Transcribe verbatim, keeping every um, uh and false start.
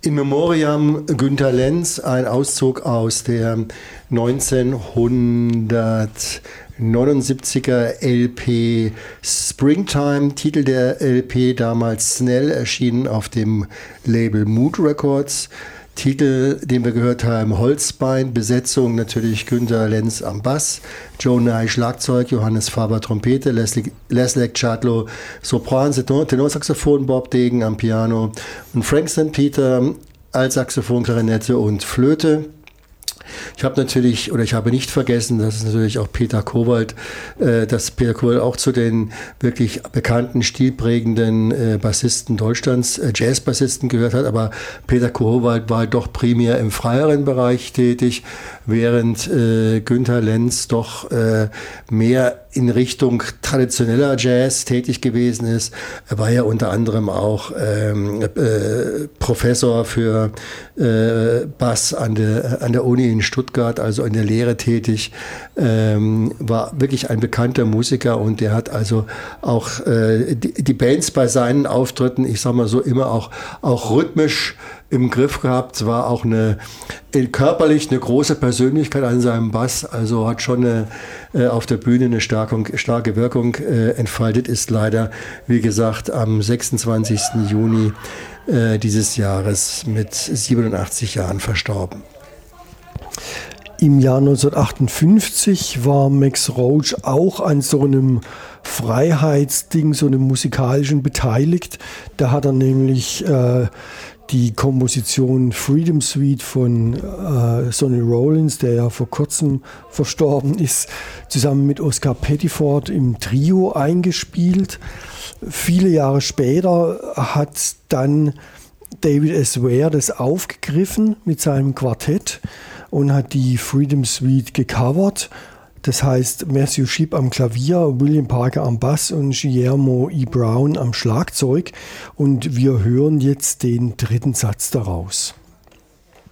In Memoriam Günter Lenz, ein Auszug aus der neunzehnhundertneunundsiebziger L P Springtime, Titel der L P damals Snell, erschienen auf dem Label Mood Records. Titel, den wir gehört haben, Holzbein, Besetzung natürlich Günter Lenz am Bass, Joe Nye Schlagzeug, Johannes Faber Trompete, Leslie, Leslie Chadlow Sopran, Tenorsaxophon, Bob Degen am Piano und Frank Sankt Peter Altsaxophon, Klarinette und Flöte. Ich habe natürlich, oder ich habe nicht vergessen, dass es natürlich auch Peter Kowald, äh, dass Peter Kowald auch zu den wirklich bekannten, stilprägenden äh, Bassisten Deutschlands, äh, Jazzbassisten gehört hat, aber Peter Kowald war doch primär im freieren Bereich tätig, während äh, Günter Lenz doch äh, mehr in Richtung traditioneller Jazz tätig gewesen ist. Er war ja unter anderem auch ähm, äh, Professor für äh, Bass an der, an der Uni in Stuttgart, also in der Lehre tätig, ähm, war wirklich ein bekannter Musiker und der hat also auch äh, die, die Bands bei seinen Auftritten, ich sag mal so, immer auch, auch rhythmisch im Griff gehabt, war auch eine körperlich eine große Persönlichkeit an seinem Bass, also hat schon eine, äh, auf der Bühne eine starke, starke Wirkung äh, entfaltet, ist leider, wie gesagt, am sechsundzwanzigsten Juni äh, dieses Jahres mit siebenundachtzig Jahren verstorben. Im Jahr neunzehnhundertachtundfünfzig war Max Roach auch an so einem Freiheitsding, so einem musikalischen beteiligt. Da hat er nämlich äh, die Komposition Freedom Suite von äh, Sonny Rollins, der ja vor kurzem verstorben ist, zusammen mit Oscar Pettiford im Trio eingespielt. Viele Jahre später hat dann David S. Ware das aufgegriffen mit seinem Quartett und hat die Freedom Suite gecovert. Das heißt, Matthew Shipp am Klavier, William Parker am Bass und Guillermo E. Brown am Schlagzeug. Und wir hören jetzt den dritten Satz daraus.